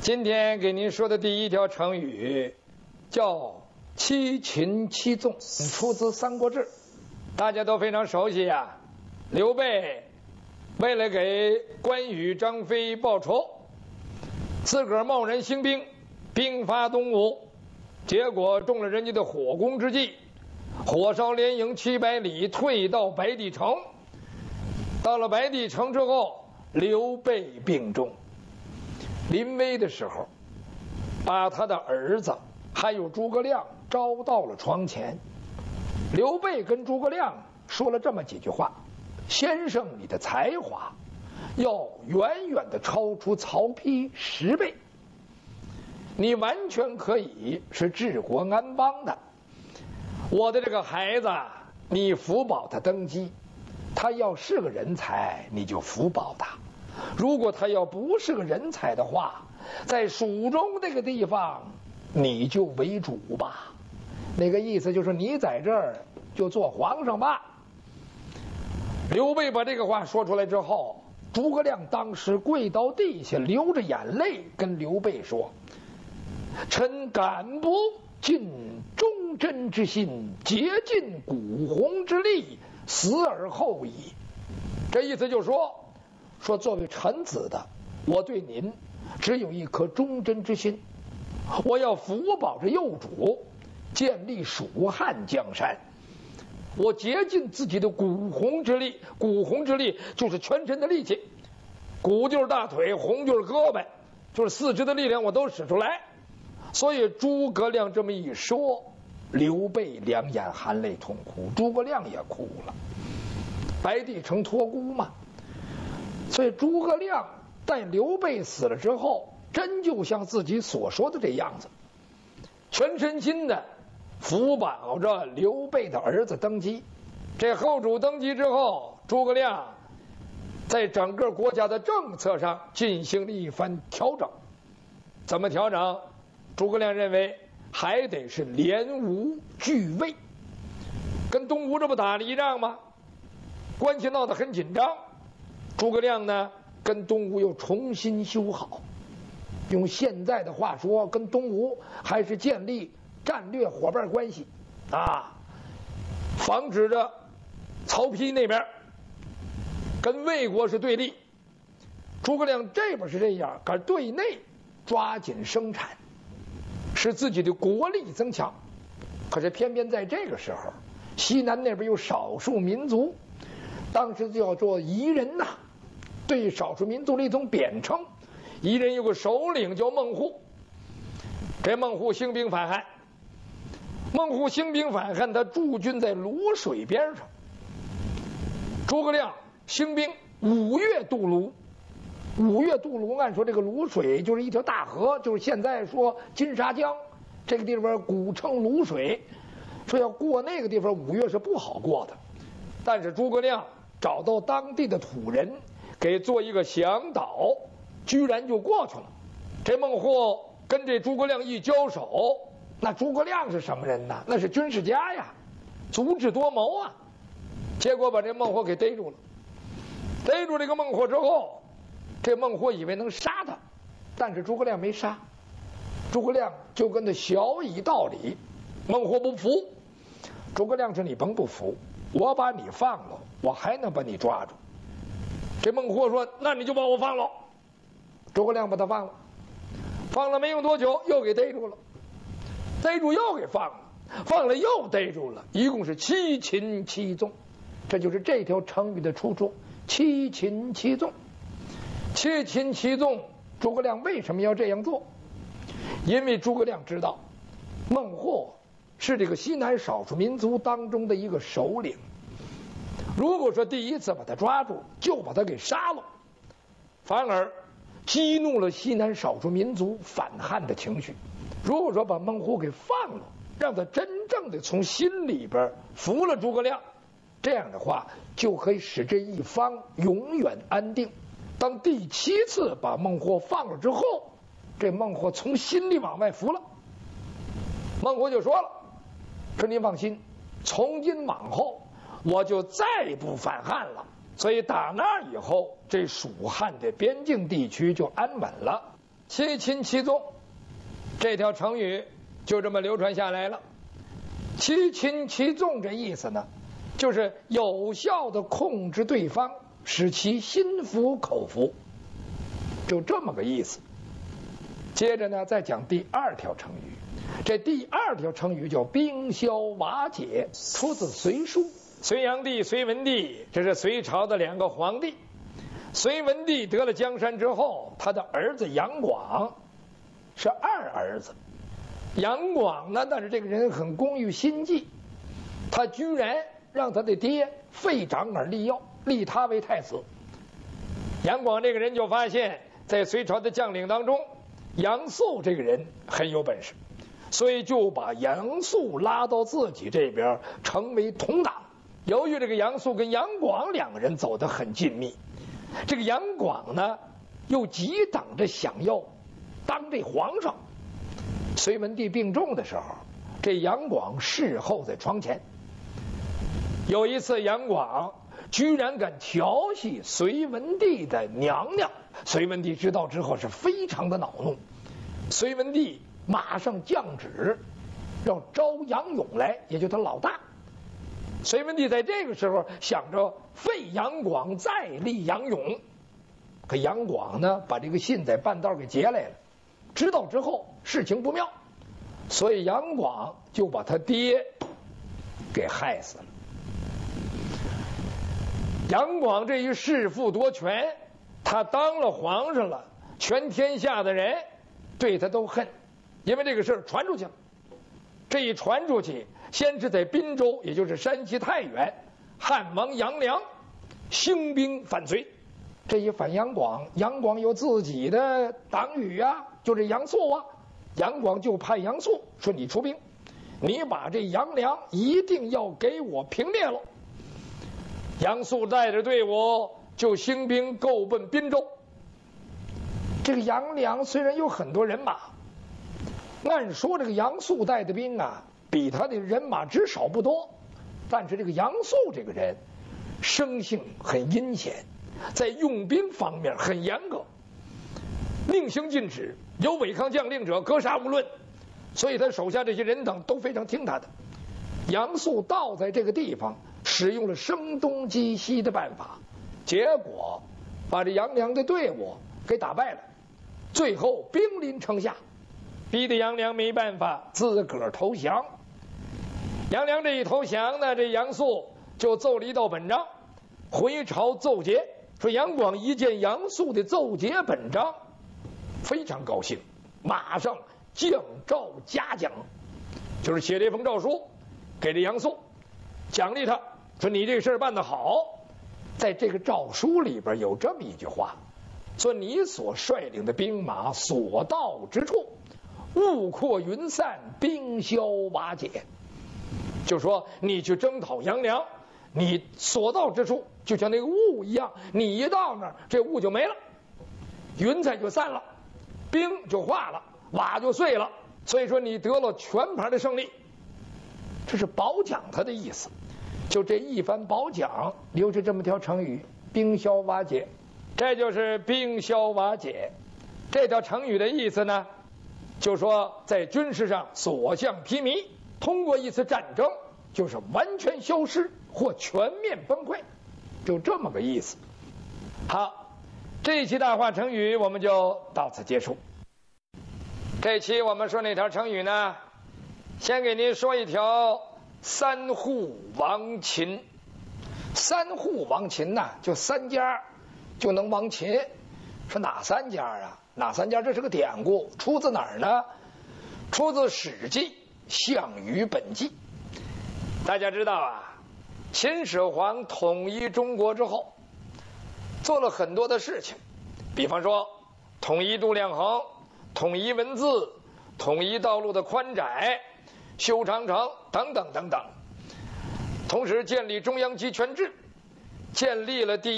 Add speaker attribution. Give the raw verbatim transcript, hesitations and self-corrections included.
Speaker 1: 今天给您说的第一条成语叫七擒七纵，出自《三国志》，大家都非常熟悉呀、啊。刘备为了给关羽、张飞报仇，自个儿贸然兴兵，兵发东吴，结果中了人家的火攻之计，火烧连营七百里，退到白帝城。到了白帝城之后，刘备病重，临危的时候，把他的儿子还有诸葛亮招到了床前。刘备跟诸葛亮说了这么几句话：先生，你的才华要远远的超出曹丕十倍，你完全可以是治国安邦的。我的这个孩子，你辅保他登基，他要是个人才，你就辅保他；如果他要不是个人才的话，在蜀中这个地方，你就为主吧。那个意思就是你在这儿就做皇上吧。刘备把这个话说出来之后，诸葛亮当时跪到地下，流着眼泪跟刘备说：臣敢不尽忠贞之心，竭尽鼓红之力，死而后已。这意思就是说，说作为臣子的，我对您只有一颗忠贞之心，我要辅保着幼主，建立蜀汉江山。我竭尽自己的鼓红之力，鼓红之力就是全身的力气，鼓就是大腿，红就是胳膊，就是四肢的力量我都使出来。所以诸葛亮这么一说，刘备两眼含泪痛哭，诸葛亮也哭了。白帝城托孤嘛，所以诸葛亮在刘备死了之后，真就像自己所说的这样子，全身心的辅保着刘备的儿子登基。这后主登基之后，诸葛亮在整个国家的政策上进行了一番调整。怎么调整？诸葛亮认为还得是联吴拒魏，跟东吴这不打了一仗吗？关系闹得很紧张。诸葛亮呢，跟东吴又重新修好，用现在的话说，跟东吴还是建立战略伙伴关系啊，防止着曹丕那边跟魏国是对立。诸葛亮这边是这样，可是对内抓紧生产，使自己的国力增强。可是偏偏在这个时候，西南那边有少数民族，当时就叫做夷人呐、啊，对少数民族的一种贬称。夷人有个首领叫孟户，这孟户兴兵反汉。孟户兴兵反汉，他驻军在泸水边上。诸葛亮兴兵五月渡泸，五月渡泸，按说这个泸水就是一条大河，就是现在说金沙江这个地方古称泸水，说要过那个地方五月是不好过的。但是诸葛亮找到当地的土人，给做一个向导，居然就过去了。这孟获跟这诸葛亮一交手，那诸葛亮是什么人呢？那是军事家呀，足智多谋啊。结果把这孟获给逮住了。逮住这个孟获之后，这孟获以为能杀他，但是诸葛亮没杀。诸葛亮就跟他小以道理，孟获不服。诸葛亮说：你甭不服，我把你放了，我还能把你抓住。这孟获说：那你就把我放了。诸葛亮把他放了，放了没用多久，又给逮住了，逮住又给放了，放了又逮住了，一共是七擒七纵。这就是这条成语的出处，七擒七纵。七擒七纵，诸葛亮为什么要这样做？因为诸葛亮知道孟获是这个西南少数民族当中的一个首领，如果说第一次把他抓住就把他给杀了，反而激怒了西南少数民族反汉的情绪。如果说把孟获给放了，让他真正的从心里边服了诸葛亮，这样的话就可以使这一方永远安定。当第七次把孟获放了之后，这孟获从心里往外服了。孟获就说了，说您放心，从今往后我就再不反汉了。所以打那以后，这蜀汉的边境地区就安稳了。 七擒七纵这条成语就这么流传下来了。七擒七纵这意思呢，就是有效的控制对方，使其心服口服，就这么个意思。接着呢，再讲第二条成语。这第二条成语叫兵消瓦解，出自《隋书》。隋炀帝、隋文帝，这是隋朝的两个皇帝。隋文帝得了江山之后，他的儿子杨广是二儿子。杨广呢，但是这个人很工于心计，他居然让他的爹废长而立幼，立他为太子。杨广这个人就发现，在隋朝的将领当中，杨素这个人很有本事，所以就把杨素拉到自己这边，成为同党。由于这个杨素跟杨广两个人走得很紧密，这个杨广呢又急等着想要当这皇上。隋文帝病重的时候，这杨广侍候在床前。有一次，杨广居然敢调戏隋文帝的娘娘，隋文帝知道之后是非常的恼怒。隋文帝马上降旨，要招杨勇来，也就是他老大。隋文帝在这个时候想着废杨广，再立杨勇，可杨广呢，把这个信在半道给截来了。知道之后，事情不妙，所以杨广就把他爹给害死了。杨广这一弑父夺权，他当了皇上了，全天下的人对他都恨，因为这个事儿传出去了。这一传出去，先是在滨州，也就是山西太原，汉王杨良兴兵反隋。这一反杨广，杨广有自己的党羽啊，就这杨素啊。杨广就派杨素说：“你出兵，你把这杨良一定要给我平灭了。”杨素带着队伍就兴兵够奔滨州。这个杨良虽然有很多人马，按说这个杨素带的兵啊，比他的人马只少不多，但是这个杨素这个人生性很阴险，在用兵方面很严格，令行禁止，有违抗将令者格杀勿论，所以他手下这些人等都非常听他的。杨素到在这个地方，使用了声东击西的办法，结果把这杨良的队伍给打败了，最后兵临城下，逼得杨良没办法，自个儿投降。杨良这一投降呢，这杨素就奏了一道本章，回朝奏捷。说杨广一见杨素的奏捷本章，非常高兴，马上降诏嘉奖，就是写这封诏书给这杨素，奖励他，说你这个事儿办得好。在这个诏书里边有这么一句话，说你所率领的兵马所到之处，雾扩云散，兵消瓦解。就说你去征讨杨良，你所到之处就像那个雾一样，你一到那儿，这雾就没了，云彩就散了，冰就化了，瓦就碎了。所以说你得了全盘的胜利，这是褒奖他的意思。就这一番褒奖，留下这么条成语：兵消瓦解。这就是兵消瓦解。这条成语的意思呢，就说在军事上所向披靡，通过一次战争就是完全消失或全面崩溃，就这么个意思。好，这一期大话成语我们就到此结束。这期我们说那条成语呢，先给您说一条三户亡秦。三户亡秦呢，就三家就能亡秦。说哪三家啊？哪三家？这是个典故，出自哪儿呢？出自《史记·项羽本纪》。大家知道啊，秦始皇统一中国之后，做了很多的事情，比方说统一度量衡、统一文字、统一道路的宽窄、修长城等等等等。同时建立中央集权制，建立了第